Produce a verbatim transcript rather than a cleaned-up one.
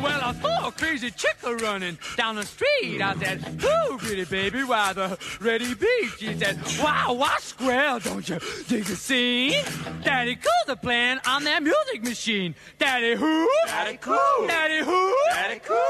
Well, I saw a crazy chick a-running down the street. I said, ooh, pretty baby, why the ready beat? She said, wow, why square, don't you dig the scene? Daddy cool the playing on that music machine. Daddy who? Daddy cool. Daddy who? Daddy cool.